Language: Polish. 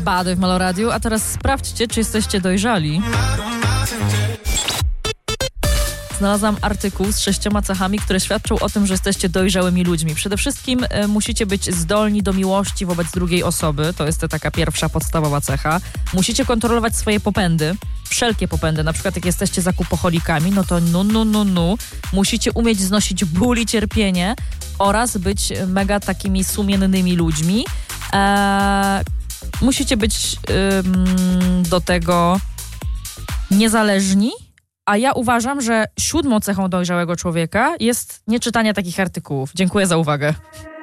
Bady w Meloradiu, a teraz sprawdźcie, czy jesteście dojrzali. Znalazłam artykuł z 6 cechami, które świadczą o tym, że jesteście dojrzałymi ludźmi. Przede wszystkim musicie być zdolni do miłości wobec drugiej osoby. To jest taka pierwsza, podstawowa cecha. Musicie kontrolować swoje popędy. Wszelkie popędy. Na przykład jak jesteście zakupoholikami, no to musicie umieć znosić ból i cierpienie oraz być mega takimi sumiennymi ludźmi. Musicie być do tego niezależni. A ja uważam, że 7 cechą dojrzałego człowieka jest nieczytanie takich artykułów. Dziękuję za uwagę.